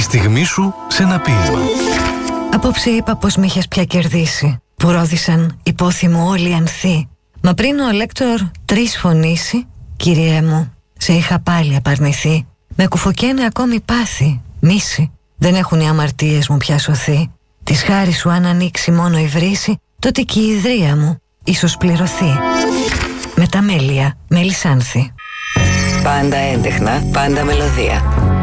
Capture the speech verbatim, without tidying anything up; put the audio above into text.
στιγμή σου σε ένα ποίημα. Απόψε είπα πως μ' είχες πια κερδίσει, που ρώδισαν υπόθυμο όλοι ανθοί. Μα πριν ο λέκτορ τρεις φωνήσει, Κυριέ μου, σε είχα πάλι απαρνηθεί. Με κουφοκαίνε ακόμη πάθη, μίση. Δεν έχουν οι αμαρτίες μου πια σωθεί. Της χάρη σου αν ανοίξει μόνο η βρύση, τότε και η ιδρία μου ίσως πληρωθεί. Με τα μέλια, Μελισσάνθη. Πάντα έντεχνα, πάντα μελωδία.